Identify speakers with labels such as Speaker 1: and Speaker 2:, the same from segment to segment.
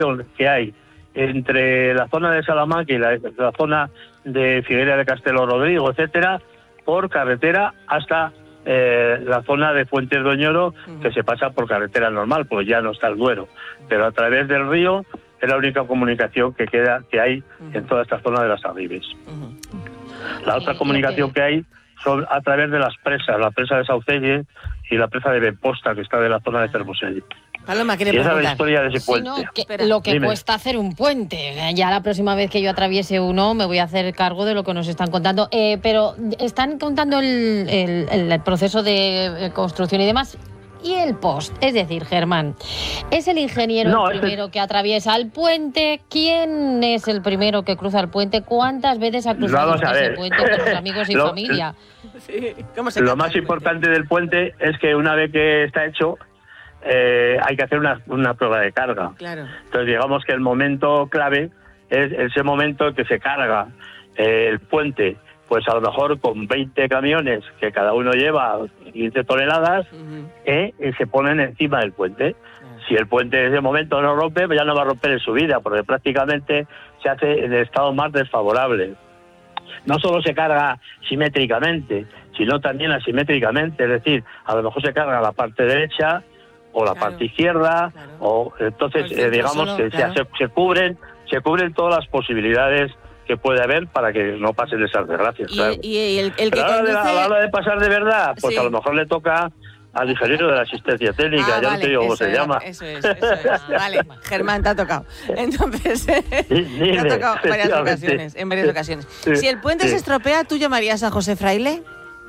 Speaker 1: que hay entre la zona de Salamanca y la zona de Figueira de Castelo Rodrigo, etcétera, por carretera hasta la zona de Fuentes de Oñoro, que se pasa por carretera normal, pues ya no está el Duero, pero a través del río es la única comunicación que hay en toda esta zona de las Arribes. La otra comunicación que hay son a través de las presas, la presa de Saucelle y la presa de Benposta, que está de la zona de Fermoselle.
Speaker 2: Paloma, ¿qué le
Speaker 1: y esa es la
Speaker 2: preguntar?
Speaker 1: historia de ese puente.
Speaker 3: Sí, no, lo que cuesta hacer un puente. Ya la próxima vez que yo atraviese uno me voy a hacer cargo de lo que nos están contando. Pero están contando el proceso de construcción y demás. ¿Y el post? Es decir, Germán, ¿es el ingeniero el primero que atraviesa el puente? ¿Quién es el primero que cruza el puente? ¿Cuántas veces ha cruzado ese puente con sus amigos y familia?
Speaker 2: Sí.
Speaker 1: Lo más importante del puente es que una vez que está hecho, hay que hacer una prueba de carga.
Speaker 2: Claro.
Speaker 1: Entonces digamos que el momento clave es ese momento en que se carga el puente, pues a lo mejor con 20 camiones que cada uno lleva 15 toneladas, y se ponen encima del puente. Si el puente en ese momento no rompe, pues ya no va a romper en su vida, porque prácticamente se hace en el estado más desfavorable. No solo se carga simétricamente, sino también asimétricamente, es decir, a lo mejor se carga la parte derecha o la parte izquierda, o entonces digamos que se cubren todas las posibilidades que puede haber para que no pasen esas desgracias.
Speaker 2: Y el que
Speaker 1: conduce... a la hora de pasar de verdad, pues a lo mejor le toca al ingeniero de la asistencia técnica, ya no te digo cómo se llama.
Speaker 2: Eso es. Vale, Germán, te ha tocado. Entonces, te ha tocado en varias ocasiones.
Speaker 1: Sí,
Speaker 2: si el puente se estropea, ¿tú llamarías a José Fraile?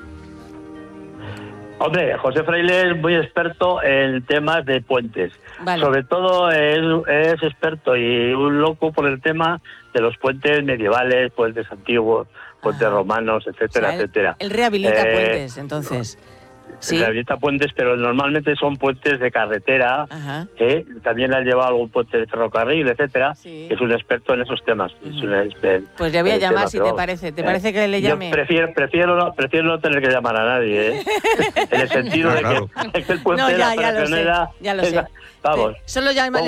Speaker 1: Hombre, José Fraile es muy experto en temas de puentes.
Speaker 2: Vale.
Speaker 1: Sobre todo es experto y un loco por el tema de los puentes medievales, puentes antiguos, puentes romanos, etcétera, etcétera.
Speaker 2: Él rehabilita puentes, entonces. ¿Sí?
Speaker 1: Rehabilita puentes, pero normalmente son puentes de carretera. También han llevado algún puente de ferrocarril, etcétera. Sí. Es un experto en esos temas.
Speaker 2: Pues le voy a llamar si te parece. ¿Te parece que le llame?
Speaker 1: Yo prefiero no tener que llamar a nadie, en el sentido de que el puente de la Pedronera...
Speaker 2: Ya lo sé.
Speaker 1: Vamos,
Speaker 2: solo le llamamos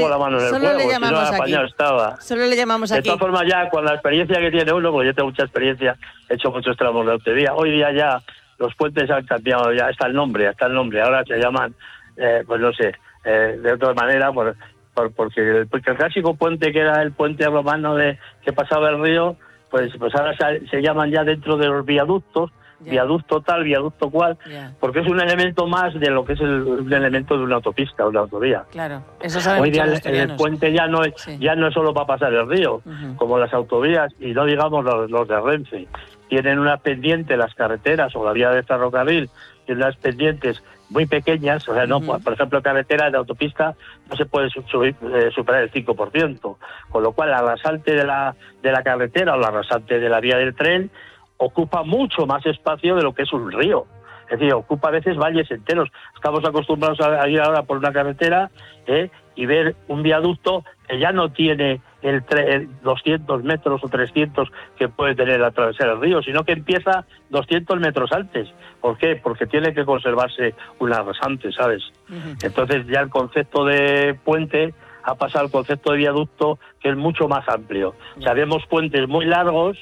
Speaker 1: aquí.
Speaker 2: Solo le llamamos aquí.
Speaker 1: De todas formas, ya con la experiencia que tiene uno, porque yo tengo mucha experiencia, he hecho muchos tramos de autovía, hoy día ya los puentes han cambiado, ya está el nombre, ahora se llaman, pues no sé, de otra manera, porque el clásico puente que era el puente romano que pasaba el río, pues ahora se llaman ya dentro de los viaductos, viaducto tal, viaducto cual, porque es un elemento más de lo que es un elemento de una autopista, una autovía.
Speaker 2: Claro, eso saben
Speaker 1: hoy día el puente ya no es solo para pasar el río, como las autovías, y no digamos los de Renfe. Tienen unas pendientes, las carreteras o la vía de ferrocarril, tienen unas pendientes muy pequeñas, o sea, no, por ejemplo, carretera de autopista no se puede superar el 5%, con lo cual la rasante de la carretera o la rasante de la vía del tren ocupa mucho más espacio de lo que es un río. Es decir, ocupa a veces valles enteros. Estamos acostumbrados a ir ahora por una carretera y ver un viaducto que ya no tiene el 200 metros o 300 que puede tener al atravesar el río, sino que empieza 200 metros antes. ¿Por qué? Porque tiene que conservarse una rasante, ¿sabes? Entonces ya el concepto de puente ha pasado al concepto de viaducto, que es mucho más amplio. O sea, vemos puentes muy largos,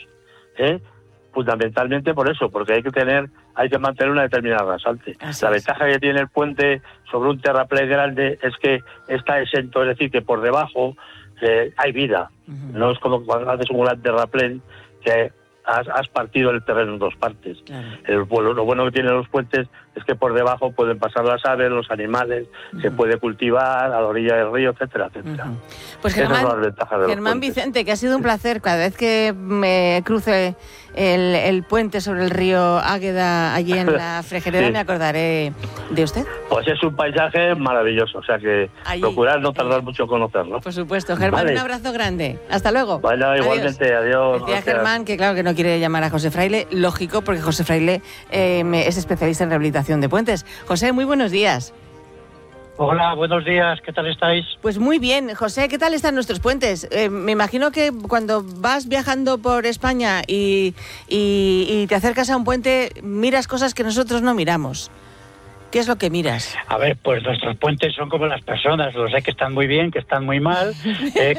Speaker 1: fundamentalmente por eso, porque hay que mantener una determinada rasante. La ventaja que tiene el puente sobre un terraplén grande es que está exento, es decir, que por debajo hay vida. No es como cuando haces un gran terraplén que has partido el terreno en dos partes. Lo bueno que tienen los puentes es que por debajo pueden pasar las aves, los animales, se puede cultivar a la orilla del río, etcétera, etcétera.
Speaker 2: Pues Germán Vicente, que ha sido un placer. Cada vez que me cruce el puente sobre el río Águeda allí en la Frejereda, me acordaré de usted.
Speaker 1: Pues es un paisaje maravilloso, o sea que procurar no tardar mucho en conocerlo.
Speaker 2: Por supuesto. Germán, un abrazo grande. Hasta luego.
Speaker 1: Bueno, igualmente, adiós.
Speaker 2: Decía Germán que claro que no quiere llamar a José Fraile, lógico, porque José Fraile es especialista en rehabilitación de puentes. José, muy buenos días.
Speaker 4: Hola, buenos días, ¿qué tal estáis?
Speaker 2: Pues muy bien. José, ¿qué tal están nuestros puentes? Me imagino que cuando vas viajando por España y te acercas a un puente, miras cosas que nosotros no miramos. ¿Qué es lo que miras?
Speaker 4: A ver, pues nuestros puentes son como las personas, los hay que están muy bien, que están muy mal, que